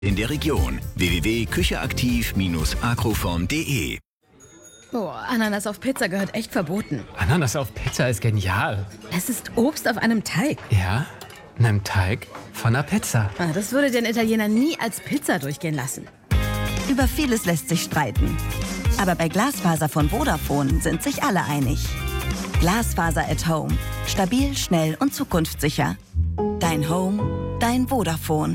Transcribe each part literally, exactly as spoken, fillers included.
in der Region. w w w punkt kücheaktiv Bindestrich agroform punkt de. Boah, Ananas auf Pizza gehört echt verboten. Ananas auf Pizza ist genial. Es ist Obst auf einem Teig. Ja, in einem Teig von einer Pizza. Ah, das würde den Italiener nie als Pizza durchgehen lassen. Über vieles lässt sich streiten. Aber bei Glasfaser von Vodafone sind sich alle einig. Glasfaser at Home. Stabil, schnell und zukunftssicher. Dein Home, dein Vodafone.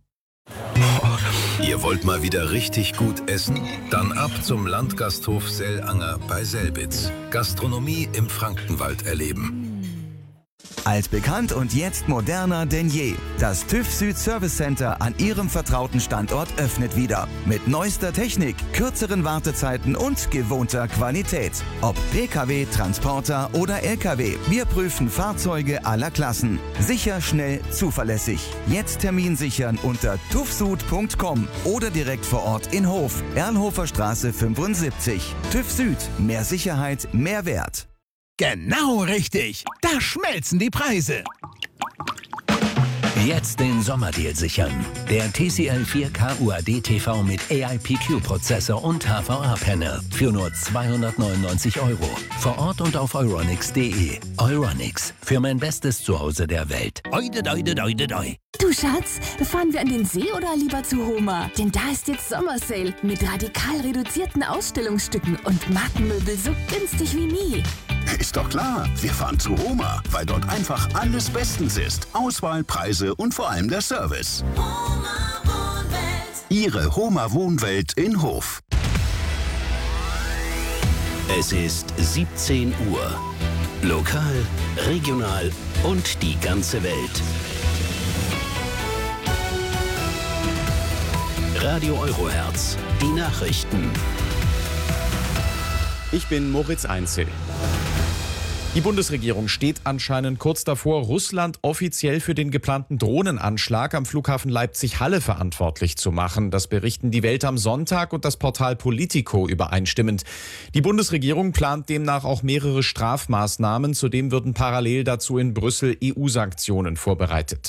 Ihr wollt mal wieder richtig gut essen? Dann ab zum Landgasthof Sellanger bei Selbitz. Gastronomie im Frankenwald erleben. Altbekannt und jetzt moderner denn je. Das TÜV Süd Service Center an Ihrem vertrauten Standort öffnet wieder. Mit neuester Technik, kürzeren Wartezeiten und gewohnter Qualität. Ob Pkw, Transporter oder Lkw, wir prüfen Fahrzeuge aller Klassen. Sicher, schnell, zuverlässig. Jetzt Termin sichern unter tuvsud punkt com oder direkt vor Ort in Hof, Erlhofer Straße fünfundsiebzig. TÜV Süd, mehr Sicherheit, mehr Wert. Genau richtig. Da schmelzen die Preise. Jetzt den Sommerdeal sichern. Der T C L vier K U A D T V mit A I P Q-Prozessor und H V A-Panel für nur zweihundertneunundneunzig Euro. Vor Ort und auf euronics punkt de. Euronics, für mein bestes Zuhause der Welt. Oide, oide, oide, oide. Du Schatz, fahren wir an den See oder lieber zu Homa? Denn da ist jetzt Sommersale mit radikal reduzierten Ausstellungsstücken und Markenmöbel so günstig wie nie. Ist doch klar, wir fahren zu Homa, weil dort einfach alles bestens ist. Auswahl, Preise und vor allem der Service. Homa Wohnwelt. Ihre Homa Wohnwelt in Hof. Es ist siebzehn Uhr. Lokal, regional und die ganze Welt. Radio Eurohertz, die Nachrichten. Ich bin Moritz Einzel. Die Bundesregierung steht anscheinend kurz davor, Russland offiziell für den geplanten Drohnenanschlag am Flughafen Leipzig-Halle verantwortlich zu machen. Das berichten die Welt am Sonntag und das Portal Politico übereinstimmend. Die Bundesregierung plant demnach auch mehrere Strafmaßnahmen. Zudem würden parallel dazu in Brüssel E U-Sanktionen vorbereitet.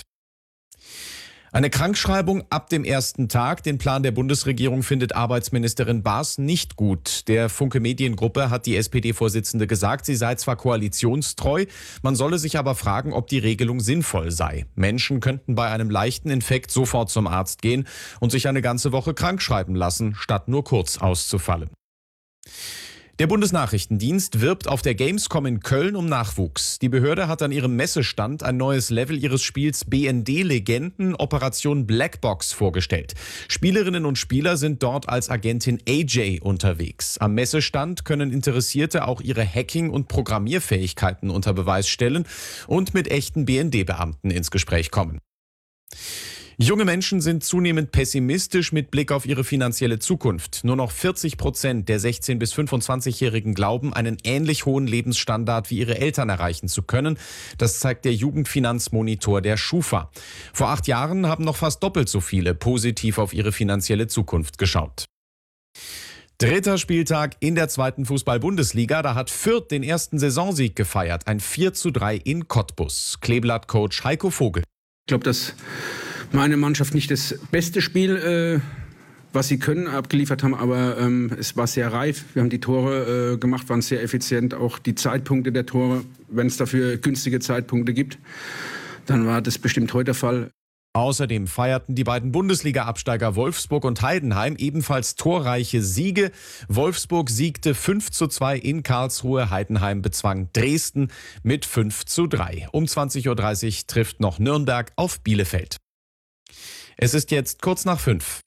Eine Krankschreibung ab dem ersten Tag. Den Plan der Bundesregierung findet Arbeitsministerin Baas nicht gut. Der Funke Mediengruppe hat die S P D-Vorsitzende gesagt, sie sei zwar koalitionstreu, man solle sich aber fragen, ob die Regelung sinnvoll sei. Menschen könnten bei einem leichten Infekt sofort zum Arzt gehen und sich eine ganze Woche krankschreiben lassen, statt nur kurz auszufallen. Der Bundesnachrichtendienst wirbt auf der Gamescom in Köln um Nachwuchs. Die Behörde hat an ihrem Messestand ein neues Level ihres Spiels B N D-Legenden Operation Blackbox vorgestellt. Spielerinnen und Spieler sind dort als Agentin A J unterwegs. Am Messestand können Interessierte auch ihre Hacking- und Programmierfähigkeiten unter Beweis stellen und mit echten B N D-Beamten ins Gespräch kommen. Junge Menschen sind zunehmend pessimistisch mit Blick auf ihre finanzielle Zukunft. Nur noch vierzig Prozent der sechzehn- bis fünfundzwanzigjährigen glauben, einen ähnlich hohen Lebensstandard wie ihre Eltern erreichen zu können. Das zeigt der Jugendfinanzmonitor der Schufa. Vor acht Jahren haben noch fast doppelt so viele positiv auf ihre finanzielle Zukunft geschaut. Dritter Spieltag in der zweiten Fußball-Bundesliga. Da hat Fürth den ersten Saisonsieg gefeiert. Ein vier zu drei in Cottbus. Kleeblatt-Coach Heiko Vogel. Ich glaube, dass meine Mannschaft nicht das beste Spiel, äh, was sie können, abgeliefert haben, aber ähm, es war sehr reif. Wir haben die Tore äh, gemacht, waren sehr effizient. Auch die Zeitpunkte der Tore, wenn es dafür günstige Zeitpunkte gibt, dann war das bestimmt heute der Fall. Außerdem feierten die beiden Bundesliga-Absteiger Wolfsburg und Heidenheim ebenfalls torreiche Siege. Wolfsburg siegte fünf zu zwei in Karlsruhe, Heidenheim bezwang Dresden mit fünf zu drei. Um zwanzig Uhr dreißig trifft noch Nürnberg auf Bielefeld. Es ist jetzt kurz nach fünf.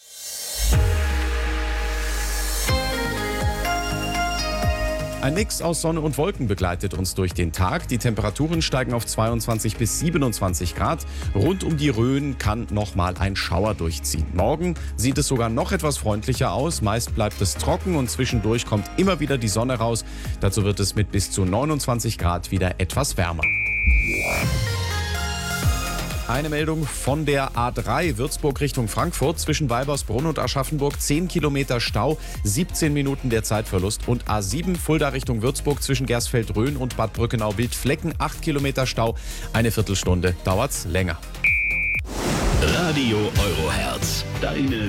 Ein Mix aus Sonne und Wolken begleitet uns durch den Tag. Die Temperaturen steigen auf zweiundzwanzig bis siebenundzwanzig Grad. Rund um die Rhön kann noch mal ein Schauer durchziehen. Morgen sieht es sogar noch etwas freundlicher aus. Meist bleibt es trocken und zwischendurch kommt immer wieder die Sonne raus. Dazu wird es mit bis zu neunundzwanzig Grad wieder etwas wärmer. Eine Meldung von der A drei Würzburg Richtung Frankfurt zwischen Weibersbrunn und Aschaffenburg. zehn Kilometer Stau, siebzehn Minuten der Zeitverlust. Und A sieben Fulda Richtung Würzburg zwischen Gersfeld-Rhön und Bad Brückenau-Wildflecken. acht Kilometer Stau, eine Viertelstunde dauert's länger. Radio Eurohertz. Deine